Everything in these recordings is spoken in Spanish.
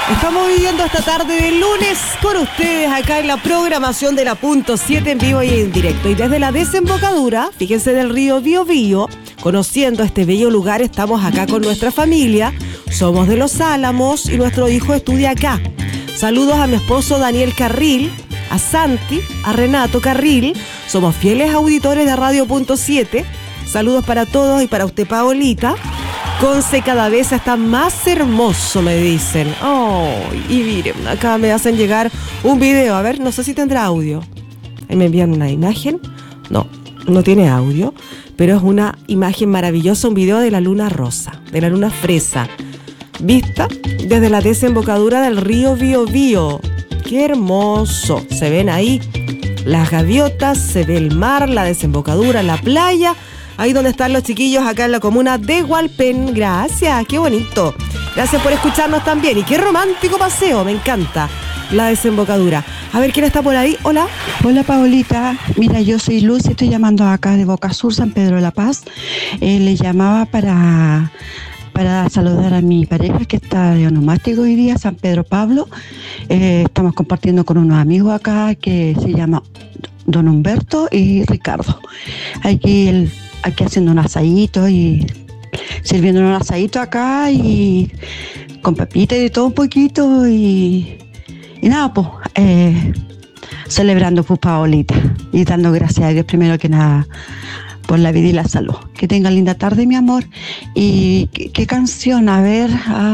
Estamos viviendo esta tarde de lunes con ustedes acá en la programación de la Punto 7 en vivo y en directo. Y desde la desembocadura, fíjense, del río Biobío, conociendo este bello lugar, estamos acá con nuestra familia. Somos de Los Álamos y nuestro hijo estudia acá. Saludos a mi esposo Daniel Carril, a Santi, a Renato Carril. Somos fieles auditores de Radio Punto 7. Saludos para todos y para usted, Paolita. Conce cada vez está más hermoso, me dicen. Oh, y miren, acá me hacen llegar un video. A ver, no sé si tendrá audio. Ahí me envían una imagen. No tiene audio, pero es una imagen maravillosa, un video de la luna rosa, de la luna fresa, vista desde la desembocadura del río Biobío. ¡Qué hermoso! Se ven ahí las gaviotas, se ve el mar, la desembocadura, la playa. Ahí donde están los chiquillos, acá en la comuna de Hualpén. Gracias, qué bonito. Gracias por escucharnos también. Y qué romántico paseo, me encanta la desembocadura. A ver, ¿quién está por ahí? Hola. Hola, Paolita. Mira, yo soy Luz y estoy llamando acá de Boca Sur, San Pedro de la Paz. Le llamaba para saludar a mi pareja que está de onomástico hoy día, San Pedro Pablo. Estamos compartiendo con unos amigos acá que se llama Don Humberto y Ricardo. Aquí haciendo un asadito y sirviendo un asadito acá y con papita y de todo un poquito y nada, pues celebrando pues, Paolita, y dando gracias a Dios primero que nada por la vida y la salud. Que tenga linda tarde, mi amor. Y qué canción, a ver,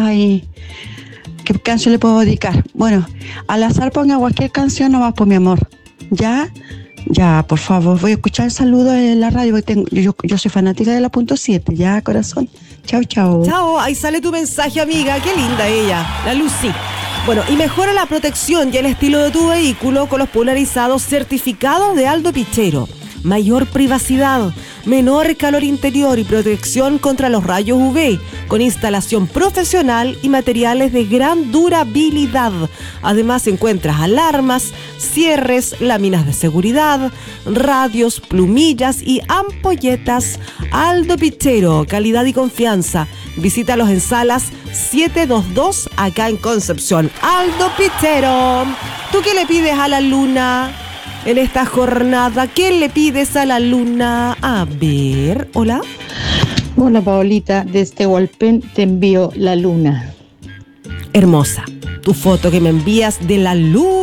¿qué canción le puedo dedicar? Bueno, al azar ponga cualquier canción nomás, pues mi amor. Ya, por favor, voy a escuchar el saludo en la radio. Yo soy fanática de la Punto 7, ya, corazón. Chao. Chao, ahí sale tu mensaje, amiga. Qué linda ella, la Lucy. Bueno, y mejora la protección y el estilo de tu vehículo con los polarizados certificados de Aldo Pichero. Mayor privacidad, menor calor interior y protección contra los rayos UV, con instalación profesional y materiales de gran durabilidad. Además encuentras alarmas, cierres, láminas de seguridad, radios, plumillas y ampolletas. Aldo Pichero, calidad y confianza. Visítalos en Salas 722 acá en Concepción. Aldo Pichero. ¿Tú qué le pides a la luna en esta jornada? ¿Qué le pides a la luna? A ver, hola. Hola, Paolita, desde Hualpén te envío la luna. Hermosa, tu foto que me envías de la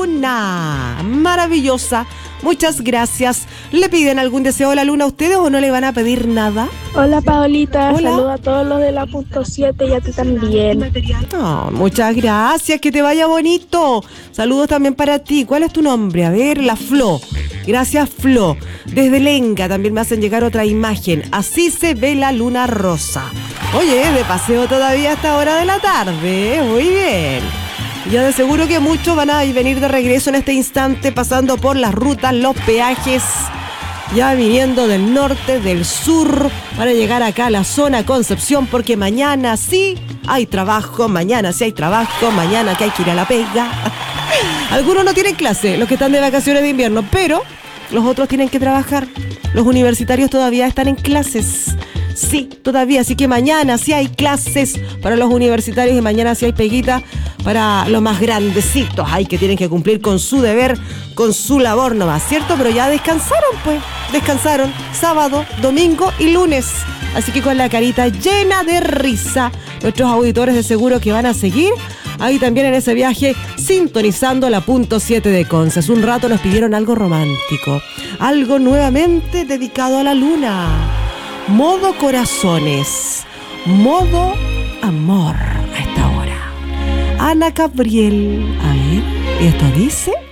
luna. Maravillosa. Muchas gracias. ¿Le piden algún deseo a la luna a ustedes o no le van a pedir nada? Hola, Paolita. Hola. Saluda a todos los de la Punto 7 y a ti también. Oh, muchas gracias, que te vaya bonito. Saludos también para ti. ¿Cuál es tu nombre? A ver, la Flo. Gracias, Flo. Desde Lenga también me hacen llegar otra imagen. Así se ve la luna rosa. Oye, de paseo todavía a esta hora de la tarde. Muy bien. Ya de seguro que muchos van a venir de regreso en este instante, pasando por las rutas, los peajes, ya viniendo del norte, del sur, para llegar acá a la zona Concepción, porque mañana sí hay trabajo, mañana que hay que ir a la pega. Algunos no tienen clase, los que están de vacaciones de invierno, pero los otros tienen que trabajar. Los universitarios todavía están en clases. Sí, todavía, así que mañana sí hay clases para los universitarios y mañana sí hay peguita para los más grandecitos. Ay, que tienen que cumplir con su deber, con su labor nomás, ¿cierto? Pero ya descansaron, pues. Descansaron sábado, domingo y lunes. Así que con la carita llena de risa, nuestros auditores de seguro que van a seguir ahí también en ese viaje, sintonizando la Punto 7 de Conce. Hace un rato nos pidieron algo romántico, algo nuevamente dedicado a la luna. Modo corazones, modo amor a esta hora. Ana Gabriel, a ver, ¿y esto dice?